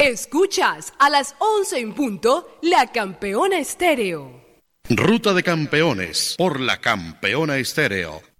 Escuchas a las 11 en punto, La Campeona Estéreo. Ruta de Campeones por La Campeona Estéreo.